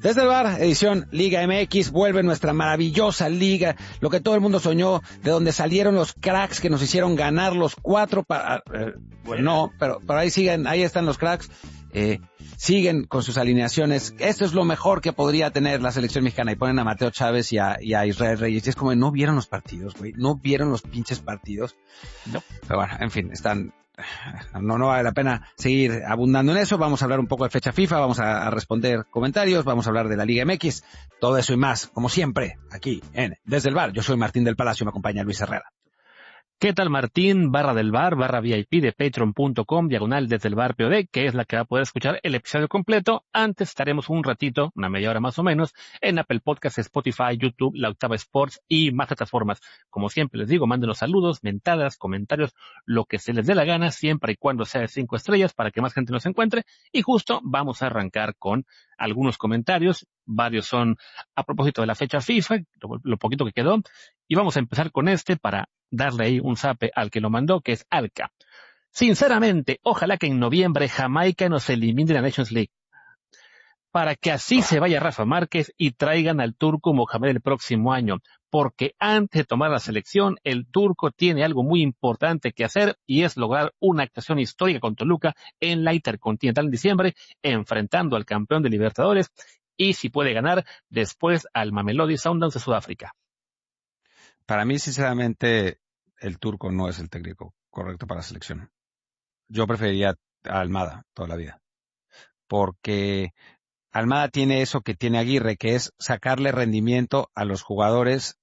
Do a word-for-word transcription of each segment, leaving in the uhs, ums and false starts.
Desde el bar, edición Liga M X, vuelve nuestra maravillosa liga, lo que todo el mundo soñó, de donde salieron los cracks que nos hicieron ganar los cuatro para... Eh, pues no, pero, pero ahí siguen, ahí están los cracks, eh, siguen con sus alineaciones. Esto es lo mejor que podría tener la selección mexicana, y ponen a Mateo Chávez y a, y a Israel Reyes, y es como, no vieron los partidos, güey, no vieron los pinches partidos. No. Pero bueno, en fin, están... No, no vale la pena seguir abundando en eso. Vamos a hablar un poco de fecha FIFA, vamos a, a responder comentarios, vamos a hablar de la Liga M X, todo eso y más, como siempre, aquí en Desde el Bar. Yo soy Martín del Palacio, me acompaña Luis Herrera. ¿Qué tal, Martín? Barra del bar, barra V I P de patreon punto com, diagonal desde el bar P O D, que es la que va a poder escuchar el episodio completo. Antes estaremos un ratito, una media hora más o menos, en Apple Podcasts, Spotify, YouTube, La Octava Sports y más plataformas. Como siempre les digo, mándenos saludos, mentadas, comentarios, lo que se les dé la gana, siempre y cuando sea de cinco estrellas para que más gente nos encuentre. Y justo vamos a arrancar con algunos comentarios. Varios son a propósito de la fecha FIFA, lo, lo poquito que quedó. Y vamos a empezar con este para darle ahí un zape al que lo mandó, que es Alca. Sinceramente, ojalá que en noviembre Jamaica nos elimine de la Nations League, para que así se vaya Rafa Márquez y traigan al turco Mohamed el próximo año, porque antes de tomar la selección, el turco tiene algo muy importante que hacer, y es lograr una actuación histórica con Toluca en la Intercontinental en diciembre, enfrentando al campeón de Libertadores, y si puede ganar, después al Mamelodi Sundowns de Sudáfrica. Para mí, sinceramente, el turco no es el técnico correcto para la selección. Yo preferiría a Almada toda la vida, porque Almada tiene eso que tiene Aguirre, que es sacarle rendimiento a los jugadores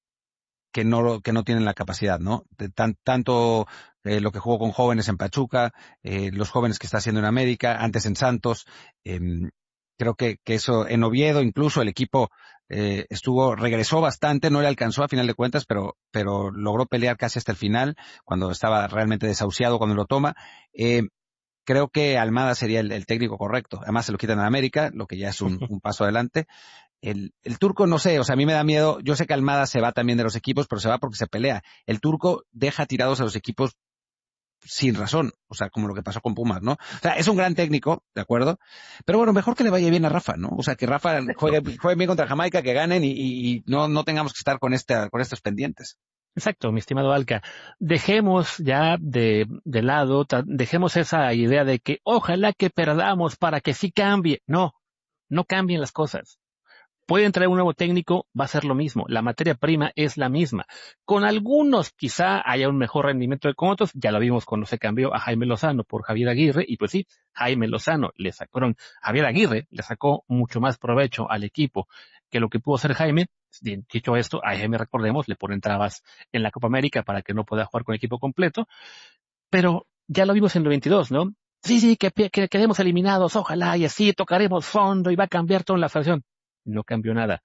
que no que no tienen la capacidad, ¿no? De tan, tanto eh, lo que jugó con jóvenes en Pachuca, eh, los jóvenes que está haciendo en América, antes en Santos. Eh, creo que, que eso, en Oviedo incluso el equipo eh, estuvo, regresó bastante, no le alcanzó a final de cuentas, pero pero logró pelear casi hasta el final, cuando estaba realmente desahuciado cuando lo toma. Eh, creo que Almada sería el, el técnico correcto. Además se lo quitan a América, lo que ya es un, un paso adelante. El, el turco, no sé, o sea, a mí me da miedo. Yo sé que Almada se va también de los equipos, pero se va porque se pelea. El turco deja tirados a los equipos sin razón, o sea, como lo que pasó con Pumas, ¿no? O sea, es un gran técnico, ¿de acuerdo? Pero bueno, mejor que le vaya bien a Rafa, ¿no? O sea, que Rafa juegue, juegue bien contra Jamaica, que ganen y, y, y no, no tengamos que estar con esta, con estos pendientes. Exacto, mi estimado Alca. Dejemos ya de, de lado, dejemos esa idea de que ojalá que perdamos para que sí cambie. No, no cambien las cosas. Pueden traer un nuevo técnico, va a ser lo mismo. La materia prima es la misma. Con algunos quizá haya un mejor rendimiento que con otros. Ya lo vimos cuando se cambió a Jaime Lozano por Javier Aguirre. Y pues sí, Jaime Lozano le sacó, Javier Aguirre le sacó mucho más provecho al equipo que lo que pudo hacer Jaime. Dicho esto, a Jaime, recordemos, le ponen trabas en la Copa América para que no pueda jugar con equipo completo. Pero ya lo vimos en el veintidós, ¿no? Sí, sí, que, que quedemos eliminados, ojalá, y así tocaremos fondo y va a cambiar toda la federación. No cambió nada.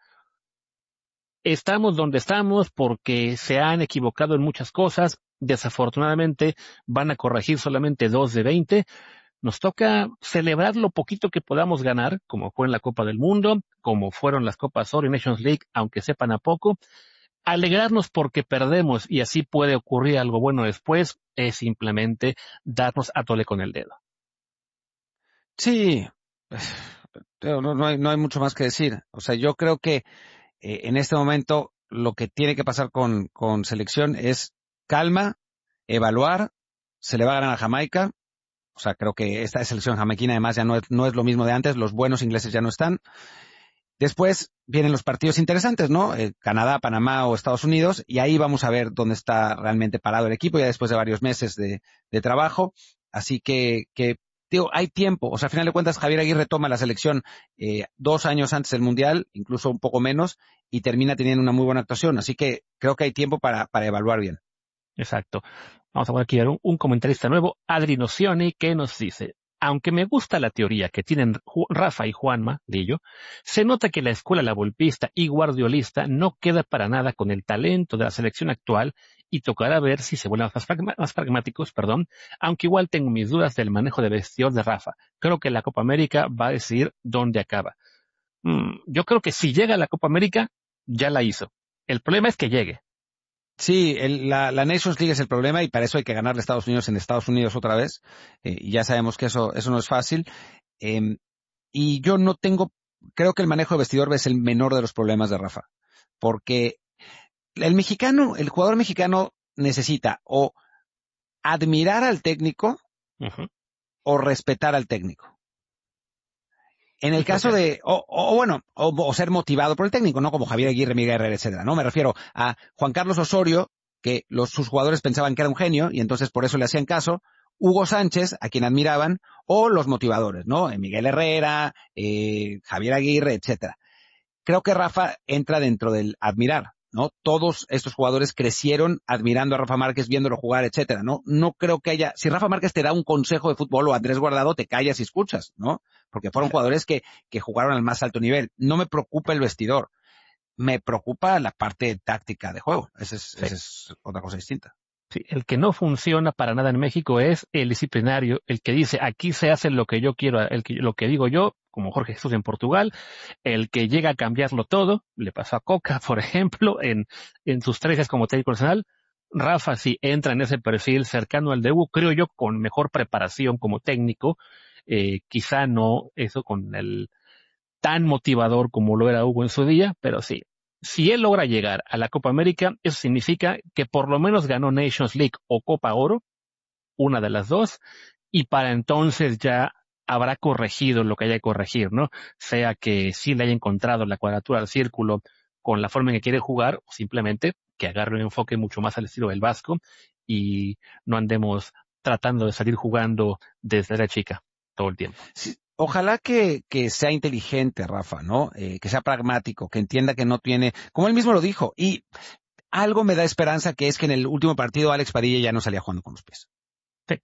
Estamos donde estamos porque se han equivocado en muchas cosas. Desafortunadamente van a corregir solamente dos de veinte. Nos toca celebrar lo poquito que podamos ganar, como fue en la Copa del Mundo, como fueron las Copas Oro y Nations League, aunque sepan a poco. Alegrarnos porque perdemos y así puede ocurrir algo bueno después, es simplemente darnos a tole con el dedo. Sí, no, no, hay, no hay mucho más que decir. O sea, yo creo que eh, en este momento lo que tiene que pasar con, con selección es calma, evaluar, se le va a ganar a Jamaica. O sea, creo que esta selección jamaiquina además ya no es, no es lo mismo de antes, los buenos ingleses ya no están. Después vienen los partidos interesantes, ¿no? Eh, Canadá, Panamá o Estados Unidos, y ahí vamos a ver dónde está realmente parado el equipo, ya después de varios meses de, de trabajo. Así que, que, digo, hay tiempo. O sea, al final de cuentas, Javier Aguirre toma la selección eh, dos años antes del Mundial, incluso un poco menos, y termina teniendo una muy buena actuación. Así que creo que hay tiempo para, para evaluar bien. Exacto. Vamos a poner aquí un, un comentarista nuevo, Adri Nocioni, que nos dice: aunque me gusta la teoría que tienen Rafa y Juanma, Lillo, se nota que la escuela lavolpista y guardiolista no queda para nada con el talento de la selección actual y tocará ver si se vuelven más, pragma, más pragmáticos, perdón, aunque igual tengo mis dudas del manejo de vestidor de Rafa. Creo que la Copa América va a decidir dónde acaba. Mm, yo creo que si llega a la Copa América, ya la hizo. El problema es que llegue. Sí, el, la, la Nations League es el problema y para eso hay que ganarle a Estados Unidos en Estados Unidos otra vez. Eh, y ya sabemos que eso, eso no es fácil. Eh, y yo no tengo creo que el manejo de vestidor es el menor de los problemas de Rafa, porque el mexicano, el jugador mexicano necesita o admirar al técnico uh-huh. o respetar al técnico. En el Y caso José. de, o, o bueno, o, o ser motivado por el técnico, ¿no? Como Javier Aguirre, Miguel Herrera, etcétera, ¿no? Me refiero a Juan Carlos Osorio, que los, sus jugadores pensaban que era un genio y entonces por eso le hacían caso. Hugo Sánchez, a quien admiraban, o los motivadores, ¿no? Miguel Herrera, eh, Javier Aguirre, etcétera. Creo que Rafa entra dentro del admirar, ¿no? Todos estos jugadores crecieron admirando a Rafa Márquez, viéndolo jugar, etcétera, ¿no? No creo que haya, si Rafa Márquez te da un consejo de fútbol o Andrés Guardado, te callas y escuchas, ¿no? Porque fueron jugadores que, que jugaron al más alto nivel. No me preocupa el vestidor, me preocupa la parte táctica de juego. Esa es, Sí. esa es otra cosa distinta. Sí, el que no funciona para nada en México es el disciplinario, el que dice aquí se hace lo que yo quiero, el que, lo que digo yo, como Jorge Jesús en Portugal, el que llega a cambiarlo todo, le pasó a Coca, por ejemplo, en, en sus tres como técnico nacional. Rafa sí entra en ese perfil cercano al de Hugo, creo yo, con mejor preparación como técnico, eh, quizá no eso con el tan motivador como lo era Hugo en su día, pero sí. Si él logra llegar a la Copa América, eso significa que por lo menos ganó Nations League o Copa Oro, una de las dos, y para entonces ya habrá corregido lo que haya que corregir, ¿no? Sea que sí le haya encontrado la cuadratura del círculo con la forma en que quiere jugar, o simplemente que agarre un enfoque mucho más al estilo del Vasco y no andemos tratando de salir jugando desde la chica todo el tiempo. Sí, ojalá que, que sea inteligente, Rafa, ¿no? Eh, que sea pragmático, que entienda que no tiene, como él mismo lo dijo, y algo me da esperanza que es que en el último partido Alex Padilla ya no salía jugando con los pies. Sí.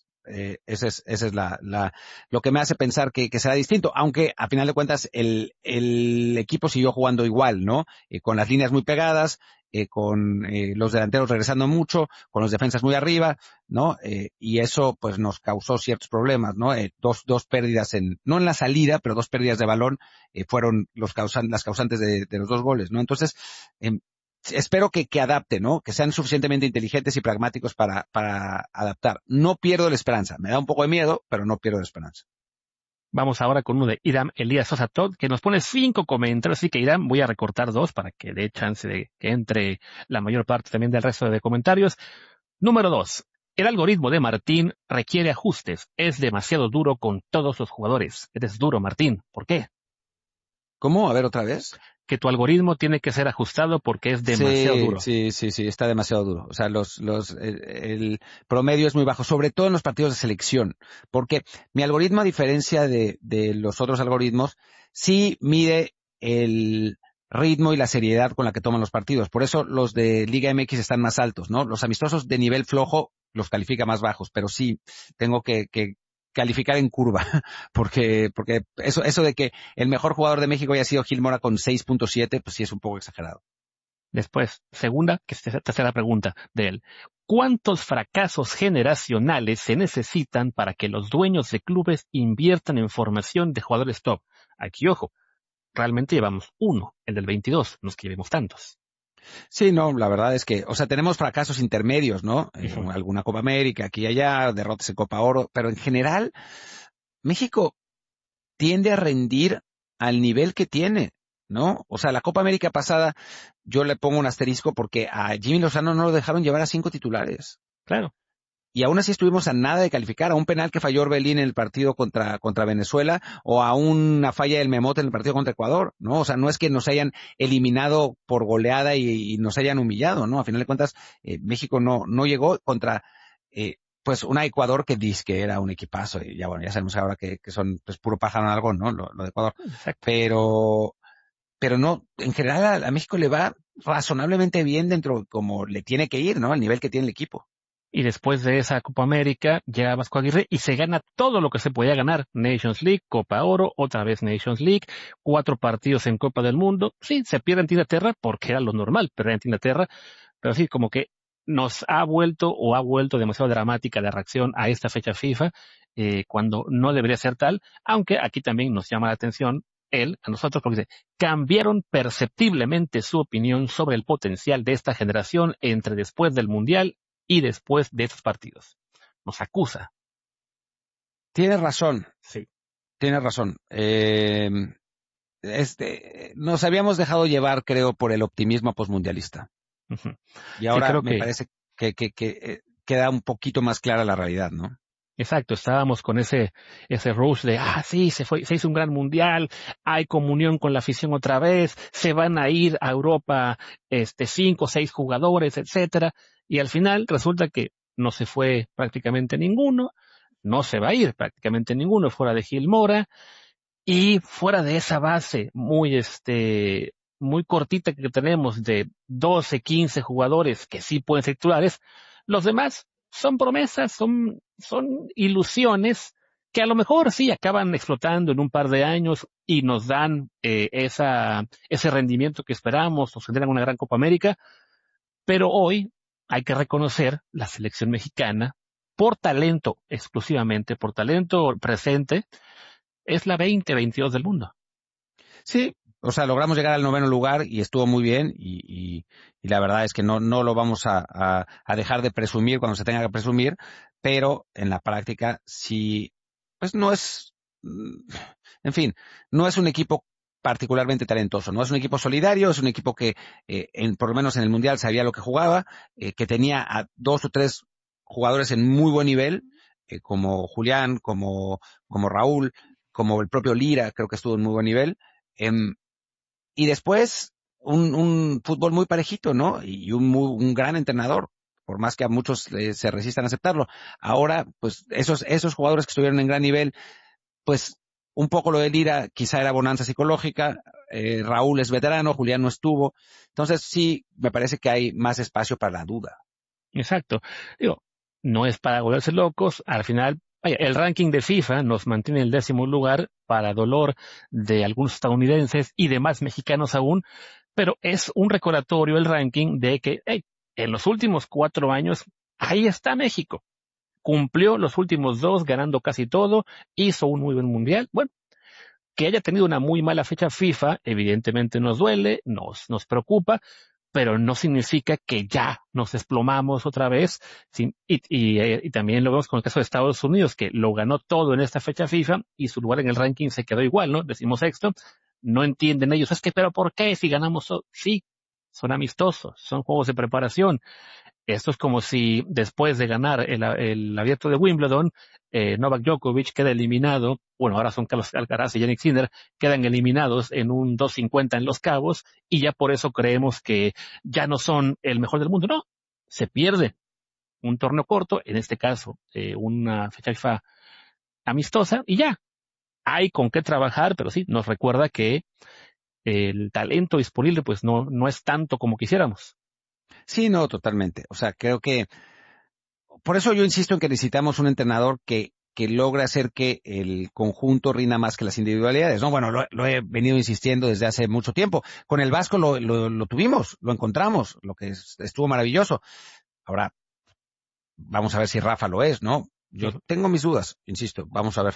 Eh, ese es, ese es la, la, lo que me hace pensar que, que será distinto, aunque a final de cuentas el, el equipo siguió jugando igual, ¿no? Eh, con las líneas muy pegadas, eh, con eh, los delanteros regresando mucho, con los defensas muy arriba, ¿no? Eh, y eso pues nos causó ciertos problemas, ¿no? Eh, dos, dos pérdidas en, no en la salida, pero dos pérdidas de balón, eh, fueron los causan, las causantes de, de los dos goles, ¿no? Entonces, eh, espero que, que adapte, ¿no? Que sean suficientemente inteligentes y pragmáticos para, para adaptar. No pierdo la esperanza. Me da un poco de miedo, pero no pierdo la esperanza. Vamos ahora con uno de Iram Elías Sosa Todd, que nos pone cinco comentarios, así que Iram, voy a recortar dos para que dé chance de que entre la mayor parte también del resto de comentarios. Número dos. El algoritmo de Martín requiere ajustes. Es demasiado duro con todos los jugadores. Eres duro, Martín. ¿Por qué? ¿Cómo? A ver otra vez. Que tu algoritmo tiene que ser ajustado porque es demasiado Sí, duro. sí, sí, sí, está demasiado duro. O sea, los, los, el, el promedio es muy bajo, sobre todo en los partidos de selección, porque mi algoritmo, a diferencia de, de los otros algoritmos, sí mide el ritmo y la seriedad con la que toman los partidos. Por eso los de Liga M X están más altos, ¿no? Los amistosos de nivel flojo los califica más bajos, pero sí tengo que, que calificar en curva, porque, porque eso, eso de que el mejor jugador de México haya sido Gil Mora con seis punto siete, pues sí es un poco exagerado. Después, segunda, que es la tercera pregunta de él. ¿Cuántos fracasos generacionales se necesitan para que los dueños de clubes inviertan en formación de jugadores top? Aquí, ojo, realmente llevamos uno, el del veintidós, no es que llevemos tantos. Sí, no, la verdad es que, o sea, tenemos fracasos intermedios, ¿no? Eh, Uh-huh. alguna Copa América, aquí y allá, derrotas en Copa Oro, pero en general, México tiende a rendir al nivel que tiene, ¿no? O sea, la Copa América pasada, yo le pongo un asterisco porque a Jimmy Lozano no lo dejaron llevar a cinco titulares. Claro. Y aún así estuvimos a nada de calificar, a un penal que falló Orbelín en el partido contra, contra Venezuela, o a una falla del Memote en el partido contra Ecuador, ¿no? O sea, no es que nos hayan eliminado por goleada y, y nos hayan humillado, ¿no? A final de cuentas, eh, México no, no llegó contra, eh, pues una Ecuador que dice que era un equipazo, y ya bueno, ya sabemos ahora que, que son, pues puro pájaro en algo, ¿no? Lo, lo de Ecuador. Exacto. Pero, pero no, en general a, a México le va razonablemente bien dentro como le tiene que ir, ¿no? Al nivel que tiene el equipo. Y después de esa Copa América llega Vasco Aguirre y se gana todo lo que se podía ganar. Nations League, Copa Oro, otra vez Nations League, cuatro partidos en Copa del Mundo. Sí, se pierde ante Inglaterra porque era lo normal, perder ante Inglaterra, pero sí, como que nos ha vuelto o ha vuelto demasiado dramática la reacción a esta fecha FIFA, eh, cuando no debería ser tal, aunque aquí también nos llama la atención él, a nosotros, porque dice, cambiaron perceptiblemente su opinión sobre el potencial de esta generación entre después del Mundial y después de estos partidos. Nos acusa. Tienes razón. Sí. Tienes razón. Eh, este, nos habíamos dejado llevar, creo, por el optimismo posmundialista. Uh-huh. Y Sí, ahora creo me que parece que, que, que eh, queda un poquito más clara la realidad, ¿no? exacto, estábamos con ese, ese rush de, ah, sí, se fue, se hizo un gran mundial, hay comunión con la afición otra vez, se van a ir a Europa, este, cinco o seis jugadores, etcétera, y al final resulta que no se fue prácticamente ninguno, no se va a ir prácticamente ninguno fuera de Gil Mora, y fuera de esa base muy, este, muy cortita que tenemos de doce, quince jugadores que sí pueden ser titulares, los demás son promesas, son, son ilusiones que a lo mejor sí acaban explotando en un par de años y nos dan eh, esa, ese rendimiento que esperamos, nos generan una gran Copa América, pero hoy hay que reconocer la selección mexicana por talento exclusivamente, por talento presente, es la veinte veintidós del mundo. Sí, o sea, logramos llegar al noveno lugar y estuvo muy bien y, y, y la verdad es que no, no lo vamos a, a, a dejar de presumir cuando se tenga que presumir, pero en la práctica sí, pues no es, en fin, no es un equipo particularmente talentoso, no es un equipo solidario, es un equipo que eh, en, por lo menos en el Mundial sabía lo que jugaba, eh, que tenía a dos o tres jugadores en muy buen nivel, eh, como Julián, como, como Raúl, como el propio Lira, creo que estuvo en muy buen nivel. Eh, y después un, un fútbol muy parejito, ¿no? Y un, muy, un gran entrenador, por más que a muchos eh, se resistan a aceptarlo. Ahora, pues esos, esos jugadores que estuvieron en gran nivel, pues un poco lo de Lira quizá era bonanza psicológica, eh, Raúl es veterano, Julián no estuvo. Entonces sí, me parece que hay más espacio para la duda. Exacto. Digo, no es para volverse locos, al final, vaya, el ranking de FIFA nos mantiene en el décimo lugar para dolor de algunos estadounidenses y demás mexicanos aún, pero es un recordatorio el ranking de que hey, en los últimos cuatro años, ahí está México. Cumplió los últimos dos, ganando casi todo, hizo un muy buen mundial. Bueno, que haya tenido una muy mala fecha FIFA, evidentemente nos duele, nos, nos preocupa, pero no significa que ya nos desplomamos otra vez. Sin, y, y, eh, y también lo vemos con el caso de Estados Unidos, que lo ganó todo en esta fecha FIFA y su lugar en el ranking se quedó igual, ¿no? Decimos sexto. No entienden ellos, es que, pero ¿por qué si ganamos? So sí, son amistosos, son juegos de preparación. Esto es como si después de ganar el, el abierto de Wimbledon, eh, Novak Djokovic queda eliminado, bueno, ahora son Carlos Alcaraz y Jannik Sinner, quedan eliminados en un dos cincuenta en Los Cabos y ya por eso creemos que ya no son el mejor del mundo. No, se pierde un torneo corto, en este caso eh, una fecha FIFA amistosa y ya, hay con qué trabajar, pero sí, nos recuerda que el talento disponible pues no, no es tanto como quisiéramos. Sí, no, totalmente. O sea, creo que por eso yo insisto en que necesitamos un entrenador que, que logre hacer que el conjunto rinda más que las individualidades, ¿no? Bueno, lo, lo he venido insistiendo desde hace mucho tiempo. Con el Vasco lo, lo, lo tuvimos, lo encontramos, lo que es, estuvo maravilloso. Ahora, vamos a ver si Rafa lo es, ¿no? Yo Uh-huh. tengo mis dudas, insisto, vamos a ver.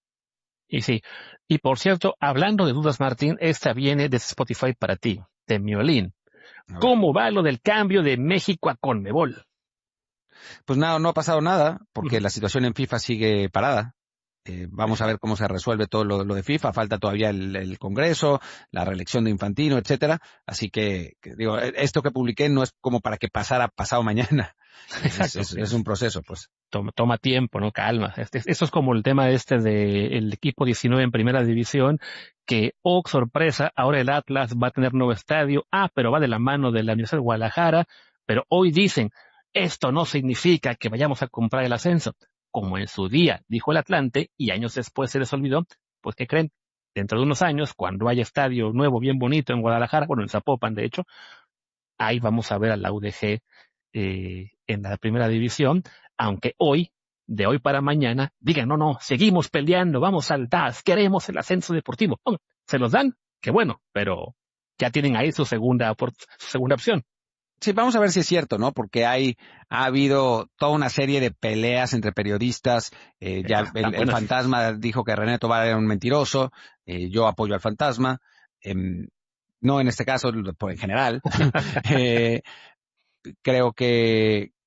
Y sí, y por cierto, hablando de dudas, Martín, esta viene de Spotify para ti, de Miolín. A ver. ¿Cómo va lo del cambio de México a Conmebol? Pues nada, no ha pasado nada, porque Ujú. la situación en FIFA sigue parada. Eh, vamos a ver cómo se resuelve todo lo, lo de FIFA. Falta todavía el, el Congreso, la reelección de Infantino, etcétera. Así que, que, digo, esto que publiqué no es como para que pasara pasado mañana. Es, Exacto, es, es es, un proceso, pues. toma, toma tiempo, ¿no? Calma. Este, eso es como el tema este del equipo diecinueve en primera división, que, oh, sorpresa, ahora el Atlas va a tener nuevo estadio. Ah, pero va de la mano de la Universidad de Guadalajara. Pero hoy dicen, esto no significa que vayamos a comprar el ascenso. Como en su día dijo el Atlante y años después se les olvidó, pues ¿qué creen? Dentro de unos años, cuando haya estadio nuevo, bien bonito en Guadalajara, bueno, en Zapopan, de hecho, ahí vamos a ver a la U D G eh, en la primera división, aunque hoy, de hoy para mañana, digan, no, no, seguimos peleando, vamos al T A S, queremos el ascenso deportivo. Oh, se los dan, qué bueno, pero ya tienen ahí su segunda, su segunda opción. Sí, vamos a ver si es cierto, ¿no? Porque hay, ha habido toda una serie de peleas entre periodistas. Eh, ya Están el, tan el buenas. fantasma dijo que René Tobar era un mentiroso. Eh, yo apoyo al fantasma. Eh, no en este caso, por en general. eh, creo que,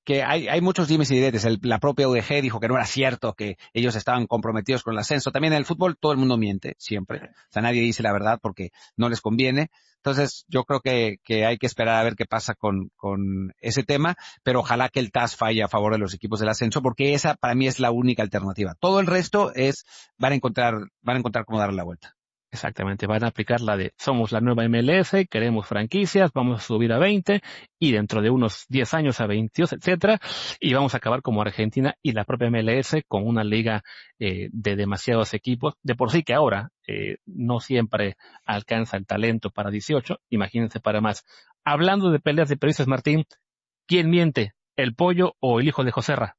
que hay, hay muchos dimes y diretes. El, la propia U D G dijo que no era cierto, que ellos estaban comprometidos con el ascenso. También en el fútbol todo el mundo miente, siempre. O sea, nadie dice la verdad porque no les conviene. Entonces, yo creo que, que hay que esperar a ver qué pasa con, con ese tema, pero ojalá que el T A S falle a favor de los equipos del ascenso, porque esa para mí es la única alternativa. Todo el resto es, van a encontrar, van a encontrar cómo darle la vuelta. Exactamente, van a aplicar la de somos la nueva M L S, queremos franquicias, vamos a subir a veinte y dentro de unos diez años a veintidós, etcétera, y vamos a acabar como Argentina y la propia M L S con una liga eh, de demasiados equipos, de por sí que ahora eh, no siempre alcanza el talento para dieciocho, imagínense para más. Hablando de peleas de periodistas, Martín, ¿quién miente? ¿El Pollo o el hijo de Joserra?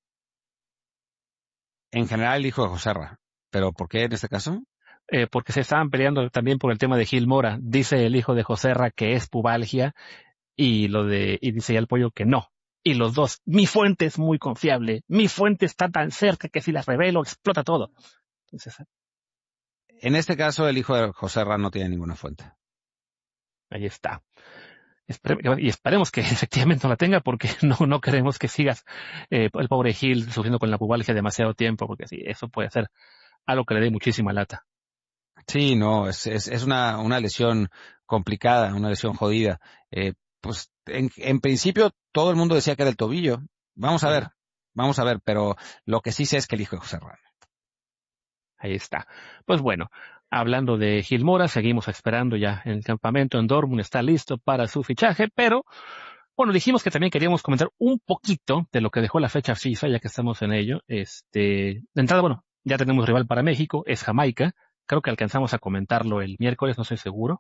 En general, el hijo de Joserra. ¿Pero por qué en este caso? Eh, porque se estaban peleando también por el tema de Gil Mora. Dice el hijo de Joserra que es pubalgia y lo de y dice ya el Pollo que no. Y los dos, mi fuente es muy confiable, mi fuente está tan cerca que si la revelo explota todo. Entonces, En este caso, el hijo de Joserra no tiene ninguna fuente. ahí está. Espere- y esperemos que efectivamente no la tenga porque no, no queremos que sigas eh, el pobre Gil sufriendo con la pubalgia demasiado tiempo, porque sí, eso puede ser algo que le dé muchísima lata. Sí, no, es, es, es una, una lesión complicada, una lesión jodida. Eh, pues en, en principio todo el mundo decía que era el tobillo. Vamos a ver, Ajá. vamos a ver, pero lo que sí sé es que el hijo de Joserra. Ahí está. Pues bueno, hablando de Gil Mora, seguimos esperando ya en el campamento en Dortmund, está listo para su fichaje, pero bueno, dijimos que también queríamos comentar un poquito de lo que dejó la fecha FIFA, ya que estamos en ello. Este, de entrada, bueno, ya tenemos rival para México, es Jamaica. Creo que alcanzamos a comentarlo el miércoles, no estoy seguro.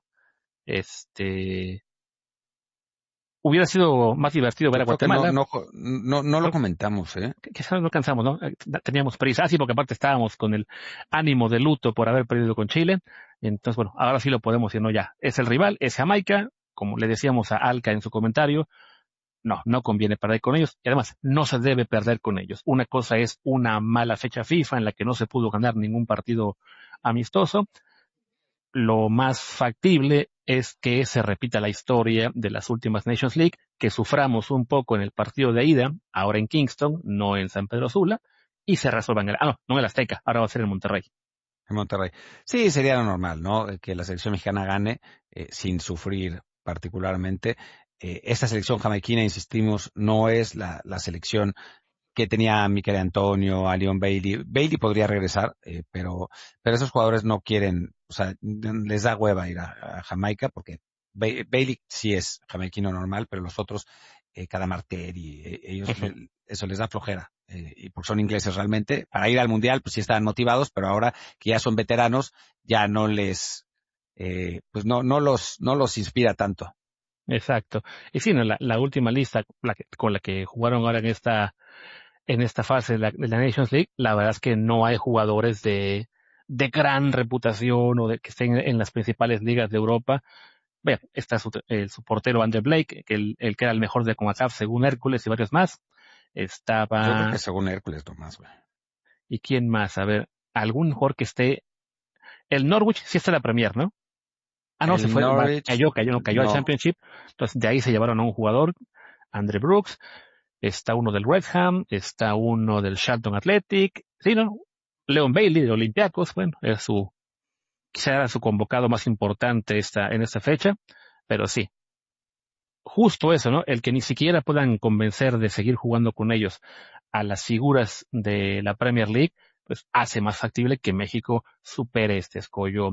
Este, hubiera sido más divertido ver Yo a creo que no, Guatemala. no, no, no lo Creo comentamos, ¿eh? que quizás no alcanzamos, ¿no? Eh, Teníamos prisa. Ah, sí, porque aparte estábamos con el ánimo de luto por haber perdido con Chile. Entonces, bueno, ahora sí lo podemos decir, no ya. Es el rival, es Jamaica, como le decíamos a Alca en su comentario. No, no conviene perder con ellos y además no se debe perder con ellos. Una cosa es una mala fecha FIFA en la que no se pudo ganar ningún partido amistoso. Lo más factible es que se repita la historia de las últimas Nations League, que suframos un poco en el partido de ida, ahora en Kingston, no en San Pedro Sula, y se resuelvan en el, ah, no, no en el Azteca, ahora va a ser en Monterrey. En Monterrey. Sí, sería lo normal, ¿no? Que la selección mexicana gane eh, sin sufrir particularmente. Eh, esta selección jamaiquina, insistimos, no es la, la selección que tenía a Mikel Antonio, a Leon Bailey. Bailey podría regresar, eh, pero, pero esos jugadores no quieren, o sea, les da hueva ir a, a Jamaica porque ba Bailey sí es jamaiquino normal, pero los otros, eh, cada martel y eh, ellos, Ujú. le, eso les da flojera. Eh, y porque son ingleses realmente, para ir al mundial, pues sí estaban motivados, pero ahora que ya son veteranos, ya no les, eh, pues no, no los, no los inspira tanto. Exacto. Y sí, no, la, la última lista la que- con la que jugaron ahora en esta, en esta fase de la, de la Nations League, la verdad es que no hay jugadores de, de gran reputación o de que estén en las principales ligas de Europa. Vaya, está su, el, su portero Andrew Blake, que el, el que era el mejor de CONCACAF según Hércules y varios más. Yo creo que Estaba, según Hércules nomás, güey. ¿y quién más? A ver, algún jugador que esté, el Norwich sí está en la Premier, ¿no? Ah, no, se El fue, va, Norwich, cayó, cayó, no, cayó al no. Championship. Entonces de ahí se llevaron a un jugador, Andre Brooks, está uno del Wrexham, está uno del Charlton Athletic, sí, ¿no? Leon Bailey de Olympiacos, bueno, es su, quizá era su convocado más importante esta, en esta fecha, pero sí, justo eso, ¿no? El que ni siquiera puedan convencer de seguir jugando con ellos a las figuras de la Premier League, pues hace más factible que México supere este escollo.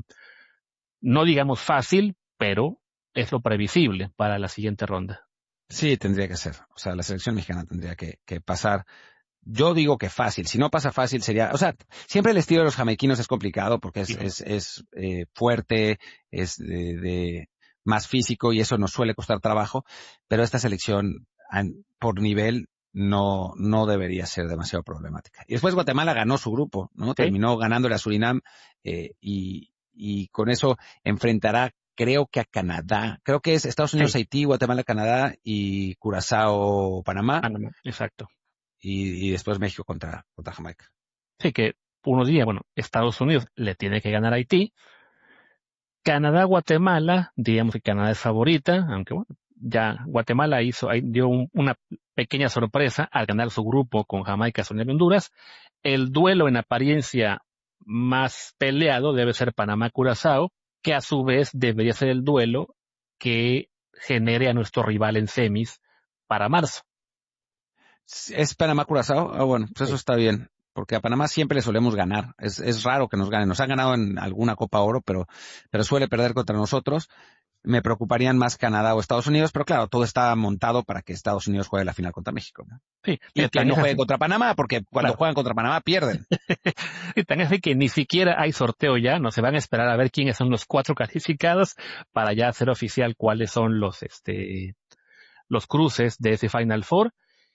No digamos fácil, pero es lo previsible para la siguiente ronda. Sí, tendría que ser. O sea, la selección mexicana tendría que, que pasar. Yo digo que fácil. Si no pasa fácil sería, o sea, siempre el estilo de los jamaiquinos es complicado porque es, Híjole. es, es eh, fuerte, es de, de más físico y eso nos suele costar trabajo. Pero esta selección an- por nivel no, no debería ser demasiado problemática. Y después Guatemala ganó su grupo, ¿no? ¿Ok? Terminó ganándole a Surinam eh, y, y con eso enfrentará, creo que a Canadá. Creo que es Estados Unidos, Sí, Haití, Guatemala, Canadá y Curazao, Panamá Panamá, exacto. y, y después México contra, contra Jamaica. Sí que uno diría, bueno, Estados Unidos le tiene que ganar a Haití. Canadá, Guatemala, digamos que Canadá es favorita, aunque bueno, ya Guatemala hizo, ahí dio un, una pequeña sorpresa al ganar su grupo con Jamaica, Somalia y Honduras. El duelo en apariencia más peleado debe ser Panamá-Curazao, que a su vez debería ser el duelo que genere a nuestro rival en semis para marzo. ¿Es Panamá-Curazao? Ah, bueno, pues eso Sí. está bien, porque a Panamá siempre le solemos ganar. Es, es raro que nos ganen. Nos han ganado en alguna Copa Oro, pero, pero suele perder contra nosotros. Me preocuparían más Canadá o Estados Unidos, pero claro, todo está montado para que Estados Unidos juegue la final contra México, ¿no? Sí, Y que tan no es juegue así, contra Panamá, porque cuando claro. juegan contra Panamá pierden. Y tan es así que ni siquiera hay sorteo ya, no se van a esperar a ver quiénes son los cuatro calificados para ya hacer oficial cuáles son los, este, los cruces de ese Final Four.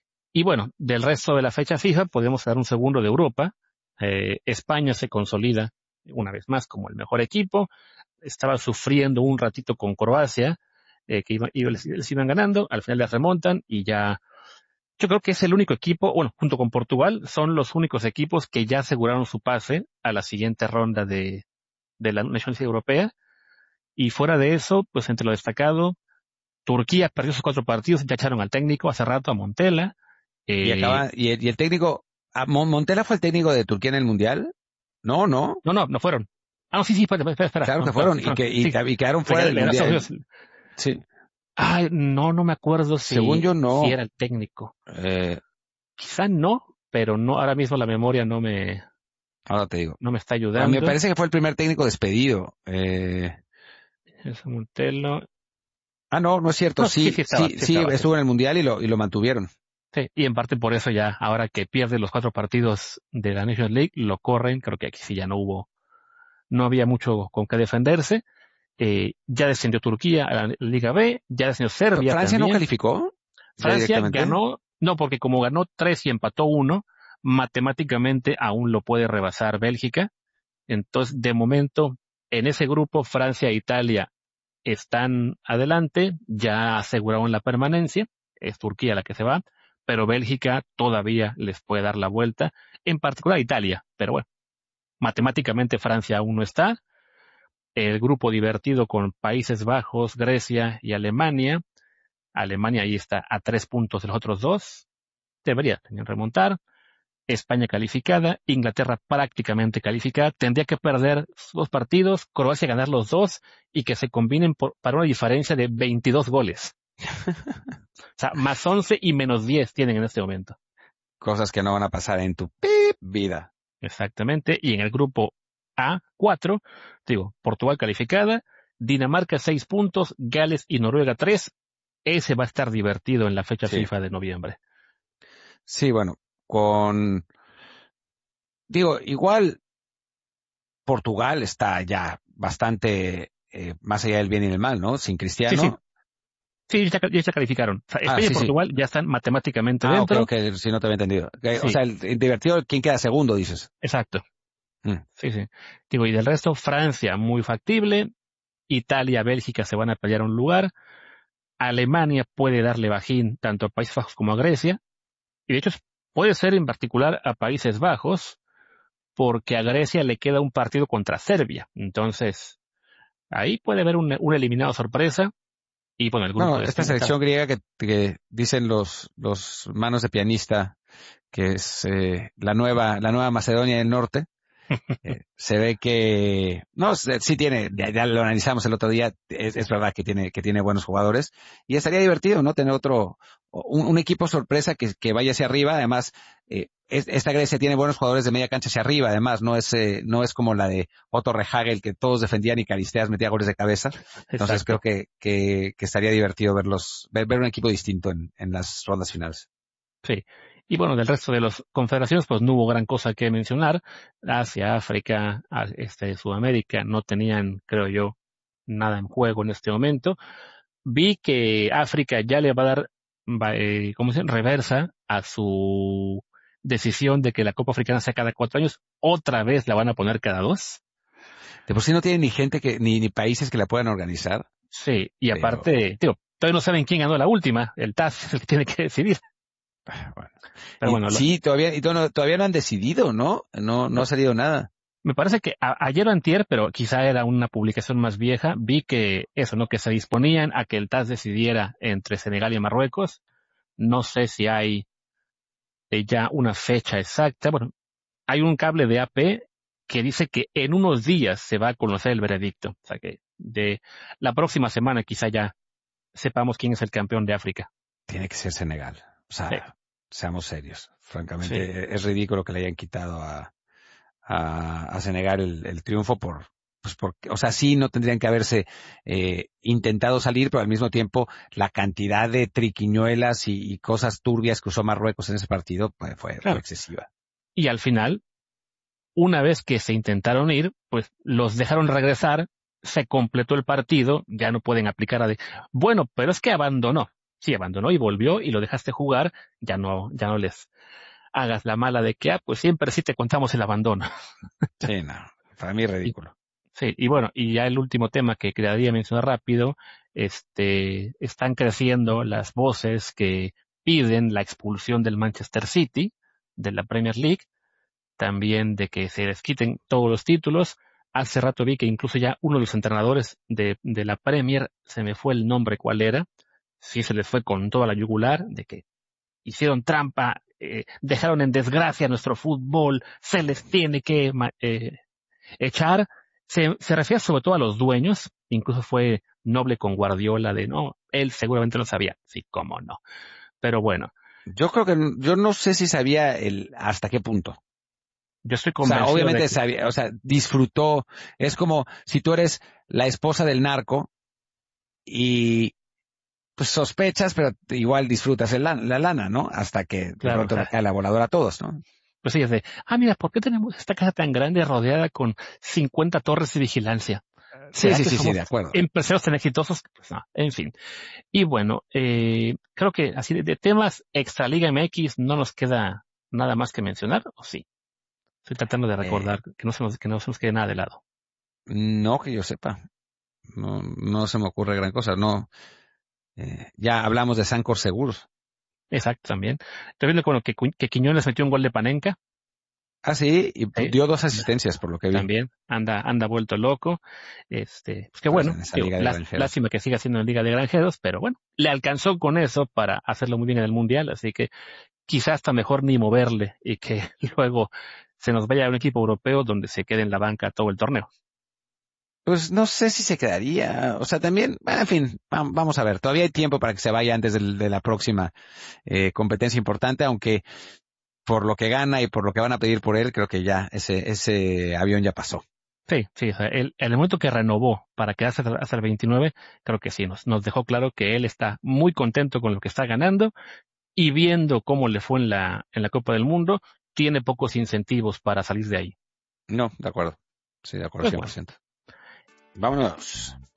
Y bueno, del resto de la fecha fija podemos dar un segundo de Europa. Eh, España se consolida una vez más como el mejor equipo. Estaba sufriendo un ratito con Croacia, eh, que iba, iba, les, les iban ganando, al final les remontan y ya, yo creo que es el único equipo, bueno, junto con Portugal, son los únicos equipos que ya aseguraron su pase a la siguiente ronda de, de la Nations League Europea. Y fuera de eso, pues entre lo destacado, Turquía perdió sus cuatro partidos, ya echaron al técnico hace rato a Montella. Y Eh, acaba, y el, y el técnico, ah, Mon- Montella fue el técnico de Turquía en el Mundial. No, no. no, no, no fueron. Ah, no, sí, sí, espera, espera, espera. Claro No, que claro, fueron, sí y fueron. que, y, Sí, y quedaron le, fuera le del ganó a Estados Mundial. Unidos. Sí. Ay, no, no me acuerdo Según si, yo, si no. era el técnico. Eh, Quizá no, pero no, ahora mismo la memoria no me, ahora te digo. no me está A mí me ayudando. parece que fue el primer técnico despedido. Eh, Es Montelo. ah, no, no es cierto. No, sí, sí Sí, estaba, sí, sí sí, estaba, sí. estuvo en el Mundial y lo, y lo mantuvieron. Sí, y en parte por eso ya, ahora que pierde los cuatro partidos de la Nations League, lo corren, creo que aquí sí ya no hubo, no había mucho con qué defenderse. Eh, ya descendió Turquía a la Liga B, ya descendió Serbia ¿Francia no también. calificó ya Francia directamente? ganó, no, porque como ganó tres y empató uno, matemáticamente aún lo puede rebasar Bélgica. Entonces, de momento, en ese grupo, Francia e Italia están adelante, ya aseguraron la permanencia, es Turquía la que se va, pero Bélgica todavía les puede dar la vuelta, en particular Italia, pero bueno, matemáticamente Francia aún no está. El grupo divertido con Países Bajos, Grecia y Alemania. Alemania ahí está a tres puntos de los otros dos. Debería remontar. España calificada, Inglaterra prácticamente calificada, tendría que perder dos partidos, Croacia ganar los dos y que se combinen por, para una diferencia de veintidós goles. O sea, más once y menos diez tienen en este momento. Cosas que no van a pasar en tu pip vida. Exactamente. Y en el grupo A, cuatro, digo, Portugal calificada, Dinamarca seis puntos, Gales y Noruega tres. Ese va a estar divertido en la fecha Sí. FIFA de noviembre. Sí, bueno, con... Digo, igual Portugal está ya bastante eh, más allá del bien y del mal, ¿no? Sin Sí, sí. Cristiano. Sí, ya, ya se calificaron. O sea, Ah, España y sí, sí. Portugal ya están matemáticamente Ah, ok, dentro. ok, si no te había entendido. Okay, o Sí, sea, el, el divertido, ¿quién queda segundo, dices? exacto. Mm, Sí, sí. Digo, y del resto, Francia, muy factible. Italia, Bélgica se van a pelear un lugar. Alemania puede darle bajín tanto a Países Bajos como a Grecia. Y de hecho, puede ser en particular a Países Bajos, porque a Grecia le queda un partido contra Serbia. Entonces, ahí puede haber un, un eliminado sorpresa. Y bueno, el grupo No, de esta España está. selección griega que, que dicen los, los manos de pianista que es eh, la nueva, la nueva Macedonia del Norte. Eh, se ve que, no, se- sí tiene, ya, ya lo analizamos el otro día, es, es verdad que tiene, que tiene buenos jugadores, y estaría divertido, ¿no? Tener otro, un, un equipo sorpresa que, que vaya hacia arriba, además, eh, es- esta Grecia tiene buenos jugadores de media cancha hacia arriba, además, no es, eh, no es como la de Otto Rehhagel, que todos defendían y Caristeas metía goles de cabeza, entonces creo Exacto. que, que, que estaría divertido verlos, ver, ver un equipo distinto en, en las rondas finales. Sí. Y bueno, del resto de las confederaciones, pues no hubo gran cosa que mencionar. Asia, África, a- este, Sudamérica no tenían, creo yo, nada en juego en este momento. Vi que África ya le va a dar, va, eh, ¿cómo se llama? Reversa a su decisión de que la Copa Africana sea cada cuatro años. Otra vez la van a poner cada dos. De por sí no tienen ni gente que, ni, ni países que la puedan organizar, Sí. Y pero, aparte, digo, todavía no saben quién ganó la última. El T A S es el que tiene que decidir. bueno. Pero Y bueno, lo- sí, todavía, y no, todavía no han decidido, ¿no? No, no ha no. salido nada. Me parece que a, ayer o antier, pero quizá era una publicación más vieja, vi que eso, ¿no? Que se disponían a que el T A S decidiera entre Senegal y Marruecos. No sé si hay eh, ya una fecha exacta. Bueno, hay un cable de A P que dice que en unos días se va a conocer el veredicto. O sea que de la próxima semana quizá ya sepamos quién es el campeón de África. Tiene que ser Senegal. O Sí, sea, seamos serios. sí, Francamente, es ridículo que le hayan quitado a, a, a Senegal el, el triunfo por, pues porque, o sea, sí no tendrían que haberse eh, intentado salir, pero al mismo tiempo la cantidad de triquiñuelas y, y cosas turbias que usó Marruecos en ese partido pues, fue, fue claro. excesiva. Y al final, una vez que se intentaron ir, pues los dejaron regresar, se completó el partido, ya no pueden aplicar a de, bueno, pero es que abandonó. Sí, abandonó y volvió y lo dejaste jugar, ya no, ya no les hagas la mala de que, ah, pues siempre sí te contamos el abandono. Sí, no, para mí es Y, ridículo. sí, y bueno, y ya el último tema que quería mencionar rápido, este, están creciendo las voces que piden la expulsión del Manchester City de la Premier League, también de que se les quiten todos los títulos. Hace rato vi que incluso ya uno de los entrenadores de, de la Premier, se me fue el nombre cuál era, sí se les fue con toda la yugular, de que hicieron trampa, eh, dejaron en desgracia nuestro fútbol, se les tiene que eh, echar. Se, se refiere sobre todo a los dueños, incluso fue noble con Guardiola de no, él seguramente lo sabía, sí, cómo no. Pero bueno, Yo creo que, yo no sé si sabía el, hasta qué punto. yo estoy O sea, convencido de obviamente que, sabía, o sea, disfrutó. Es como si tú eres la esposa del narco y pues sospechas, pero igual disfrutas el la, la lana, ¿no? Hasta que de claro, o pronto le sea, cae la voladora a todos, ¿no? pues sí, es de, ah, mira, ¿por qué tenemos esta casa tan grande rodeada con cincuenta torres de vigilancia? Sí, ¿Será sí, que sí, sí, somos de acuerdo. empresarios tan exitosos? Pues no, en fin. Y bueno, eh, creo que así de, de temas extra Liga M X no nos queda nada más que mencionar, ¿o sí? Estoy tratando de Eh, recordar que no se nos, que no se nos quede nada de lado. no que yo sepa. No, no se me ocurre gran cosa. No, eh, ya hablamos de Sancor Seguros. Exacto, también. Estoy viendo que, bueno, que, Cu- que Quiñones metió un gol de Panenka, Ah, sí, y ¿sí? dio dos Anda, asistencias por lo que vi. también anda, anda vuelto loco. Este, pues qué Pues bueno, en esa digo, liga de lás- granjeros. lástima que siga siendo en Liga de Granjeros, pero bueno, le alcanzó con eso para hacerlo muy bien en el Mundial, así que quizás hasta mejor ni moverle y que luego se nos vaya a un equipo europeo donde se quede en la banca todo el torneo. Pues no sé si se quedaría. O sea, también, en fin, vam- vamos a ver. Todavía hay tiempo para que se vaya antes del- de la próxima eh, competencia importante, aunque por lo que gana y por lo que van a pedir por él, creo que ya ese, ese avión ya pasó. Sí, sí, o sea, el, el momento que renovó para quedarse hasta, hasta el veintinueve, creo que sí, nos, nos dejó claro que él está muy contento con lo que está ganando y viendo cómo le fue en la, en la Copa del Mundo, tiene pocos incentivos para salir de ahí. No, de acuerdo. Sí, de acuerdo, Pues bueno, cien por ciento. Vámonos.